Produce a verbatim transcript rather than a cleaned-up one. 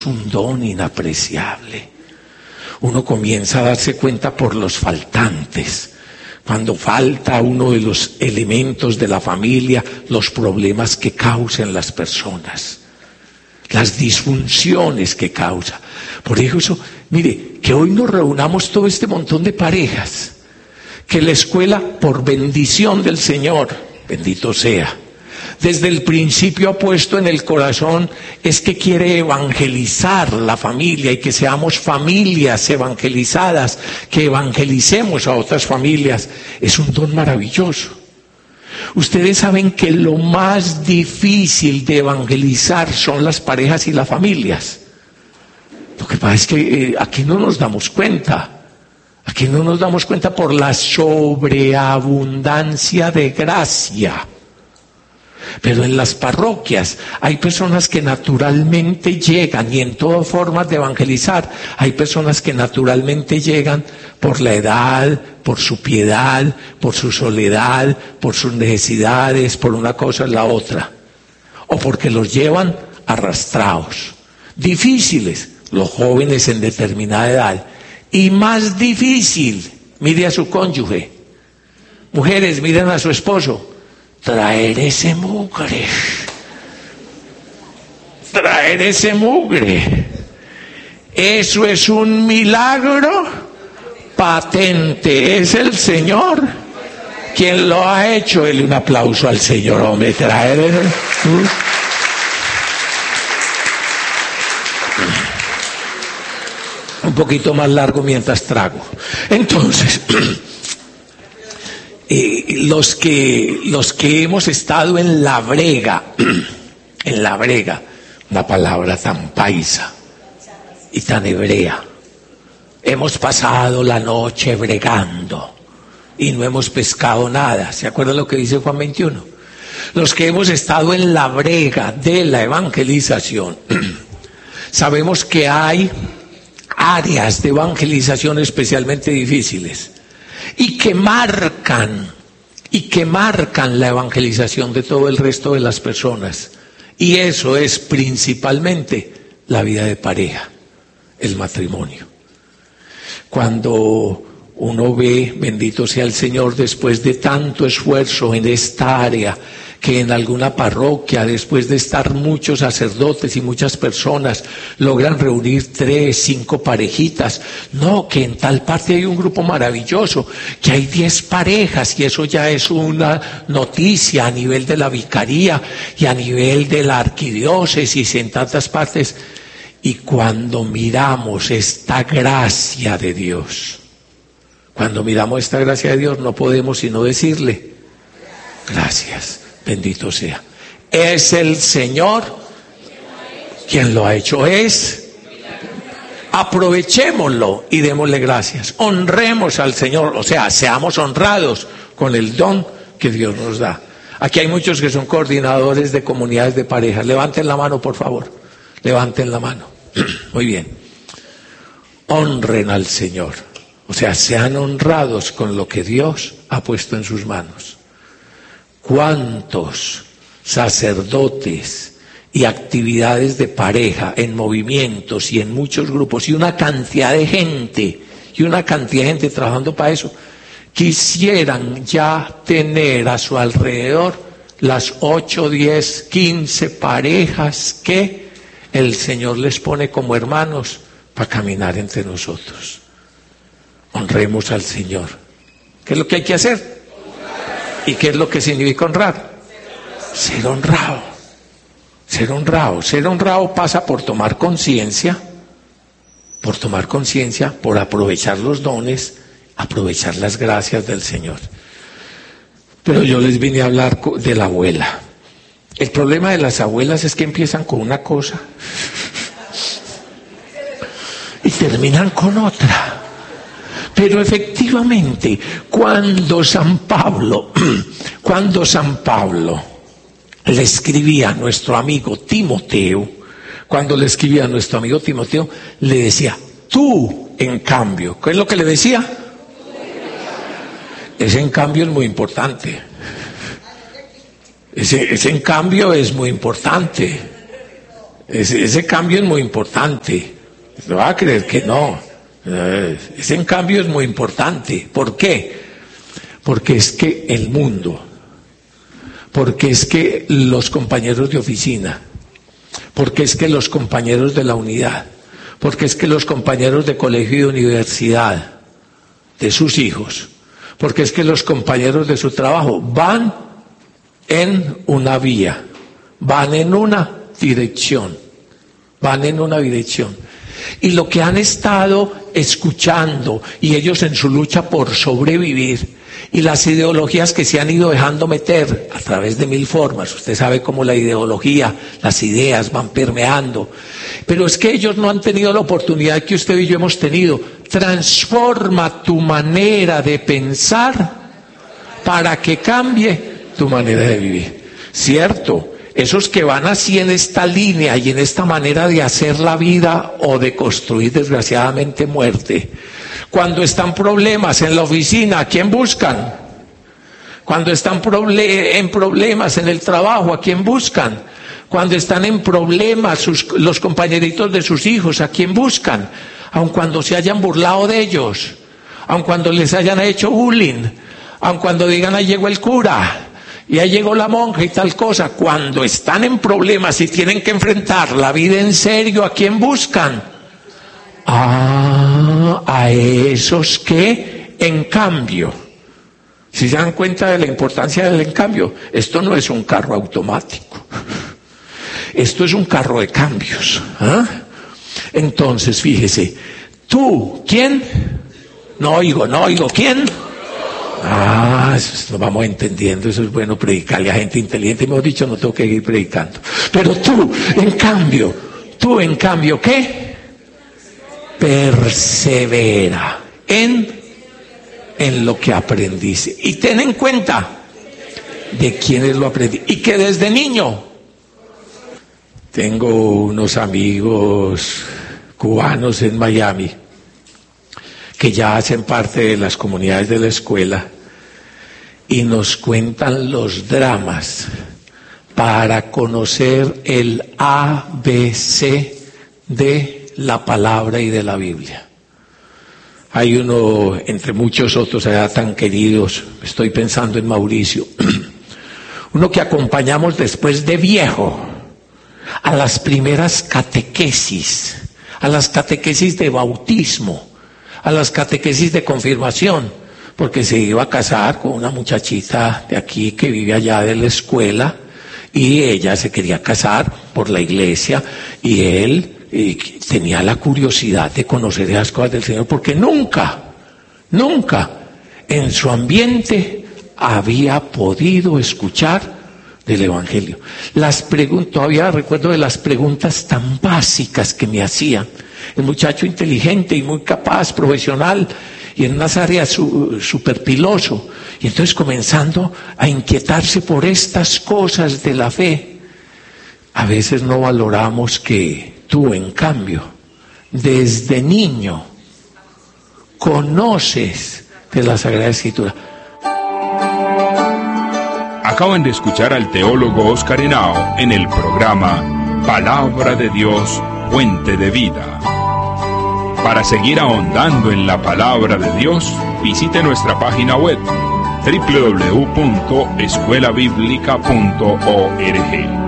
un don inapreciable. Uno comienza a darse cuenta por los faltantes. Cuando falta uno de los elementos de la familia, los problemas que causan las personas, las disfunciones que causa. Por eso, mire, que hoy nos reunamos todo este montón de parejas, que la escuela, por bendición del Señor, bendito sea, desde el principio ha puesto en el corazón, es que quiere evangelizar la familia y que seamos familias evangelizadas, que evangelicemos a otras familias. Es un don maravilloso. Ustedes saben que lo más difícil de evangelizar son las parejas y las familias. Lo que pasa es que eh, aquí no nos damos cuenta. Aquí no nos damos cuenta por la sobreabundancia de gracia. Pero en las parroquias hay personas que naturalmente llegan, y en todas formas de evangelizar, hay personas que naturalmente llegan por la edad, por su piedad, por su soledad, por sus necesidades, por una cosa o la otra. O porque los llevan arrastrados. Difíciles, los jóvenes en determinada edad. Y más difícil, mire a su cónyuge. Mujeres, miren a su esposo. Traer ese mugre, traer ese mugre, eso es un milagro patente, es el Señor quien lo ha hecho. Dele un aplauso al Señor, hombre, traer ese... Un poquito más largo mientras trago. Entonces... Eh, los que los que hemos estado en la brega, en la brega, una palabra tan paisa y tan hebrea, hemos pasado la noche bregando y no hemos pescado nada. ¿Se acuerdan lo que dice Juan veintiuno? Los que hemos estado en la brega de la evangelización, sabemos que hay áreas de evangelización especialmente difíciles. Y que marcan, y que marcan la evangelización de todo el resto de las personas. Y eso es principalmente la vida de pareja, el matrimonio. Cuando uno ve, bendito sea el Señor, después de tanto esfuerzo en esta área, que en alguna parroquia, después de estar muchos sacerdotes y muchas personas, logran reunir tres, cinco parejitas. No, que en tal parte hay un grupo maravilloso, que hay diez parejas, y eso ya es una noticia a nivel de la vicaría y a nivel de la arquidiócesis en tantas partes. Y cuando miramos esta gracia de Dios, cuando miramos esta gracia de Dios, no podemos sino decirle, gracias. Bendito sea. Es el Señor quien lo ha hecho. Es. Aprovechémoslo y démosle gracias. Honremos al Señor. O sea, seamos honrados con el don que Dios nos da. Aquí hay muchos que son coordinadores de comunidades de parejas. Levanten la mano, por favor. Levanten la mano. Muy bien. Honren al Señor. O sea, sean honrados con lo que Dios ha puesto en sus manos. ¿Cuántos sacerdotes y actividades de pareja en movimientos y en muchos grupos y una cantidad de gente y una cantidad de gente trabajando para eso quisieran ya tener a su alrededor las ocho, diez, quince parejas que el Señor les pone como hermanos para caminar entre nosotros? Honremos al Señor. ¿Qué es lo que hay que hacer? ¿Y qué es lo que significa honrar? Ser honrado. Ser honrado. Ser honrado pasa por tomar conciencia, por tomar conciencia, por aprovechar los dones, aprovechar las gracias del Señor. Pero yo les vine a hablar de la abuela. El problema de las abuelas es que empiezan con una cosa y terminan con otra. Pero efectivamente, cuando San Pablo, cuando San Pablo le escribía a nuestro amigo Timoteo, cuando le escribía a nuestro amigo Timoteo, le decía, tú en cambio, ¿qué es lo que le decía? Ese en cambio es muy importante. Ese, ese en cambio es muy importante. Ese, ese cambio es muy importante. No va a creer que no. Eh, ese cambio es muy importante. ¿Por qué? Porque es que el mundo, porque es que los compañeros de oficina, porque es que los compañeros de la unidad, porque es que los compañeros de colegio y de universidad, de sus hijos, porque es que los compañeros de su trabajo van en una vía, van en una dirección, van en una dirección. Y lo que han estado escuchando, y ellos en su lucha por sobrevivir, y las ideologías que se han ido dejando meter a través de mil formas. Usted sabe cómo la ideología, las ideas van permeando. Pero es que ellos no han tenido la oportunidad que usted y yo hemos tenido. Transforma tu manera de pensar para que cambie tu manera de vivir. ¿Cierto? Esos que van así en esta línea y en esta manera de hacer la vida o de construir desgraciadamente muerte. Cuando están problemas en la oficina, ¿a quién buscan? Cuando están proble- en problemas en el trabajo, ¿a quién buscan? Cuando están en problemas sus, los compañeritos de sus hijos, ¿a quién buscan? Aun cuando se hayan burlado de ellos, aun cuando les hayan hecho bullying, aun cuando digan ahí llegó el cura y ahí llegó la monja y tal cosa. Cuando están en problemas y tienen que enfrentar la vida en serio, ¿a quién buscan? Ah, a esos que, en cambio, si se dan cuenta de la importancia del en cambio, esto no es un carro automático, esto es un carro de cambios. ¿Ah? Entonces, fíjese, tú, ¿quién? No oigo, no oigo, ¿quién? Ah, eso nos vamos entendiendo, eso es bueno predicarle a gente inteligente, mejor dicho, no tengo que ir predicando. Pero tú, en cambio, tú, en cambio, ¿qué? Persevera en, en lo que aprendiste. Y ten en cuenta de quiénes lo aprendí. Y que desde niño, tengo unos amigos cubanos en Miami que ya hacen parte de las comunidades de la escuela y nos cuentan los dramas para conocer el A B C de la palabra y de la Biblia. Hay uno, entre muchos otros allá tan queridos, estoy pensando en Mauricio, uno que acompañamos después de viejo a las primeras catequesis, a las catequesis de bautismo, a las catequesis de confirmación, porque se iba a casar con una muchachita de aquí que vive allá de la escuela, y ella se quería casar por la iglesia, y él y tenía la curiosidad de conocer esas cosas del Señor, porque nunca, nunca en su ambiente había podido escuchar del Evangelio. Las preguntas, todavía recuerdo de las preguntas tan básicas que me hacían. El muchacho inteligente y muy capaz, profesional, y en unas áreas súper piloso. Y entonces comenzando a inquietarse por estas cosas de la fe. A veces no valoramos que tú, en cambio, desde niño, conoces de la Sagrada Escritura. Acaban de escuchar al teólogo Oscar Henao en el programa Palabra de Dios, Fuente de Vida. Para seguir ahondando en la Palabra de Dios, visite nuestra página web doble u doble u doble u punto escuela bíblica punto org.